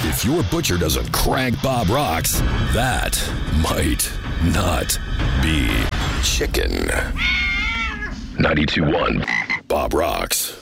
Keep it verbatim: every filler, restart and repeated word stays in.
If your butcher doesn't crank Bob Rocks, that might not be chicken. ninety-two point one Bob Rocks.